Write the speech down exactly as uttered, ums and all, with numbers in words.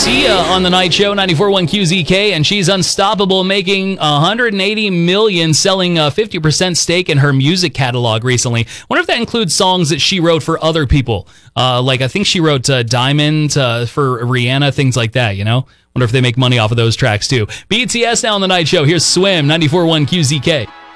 Sia on the night show, ninety-four point one Q Z K, and she's unstoppable, making one hundred eighty million dollars, selling a fifty percent stake in her music catalog recently. Wonder if that includes songs that she wrote for other people. Uh, like, I think she wrote uh, Diamond uh, for Rihanna, things like that, you know? Wonder if they make money off of those tracks, too. B T S now on the night show. Here's Swim, ninety-four point one Q Z K.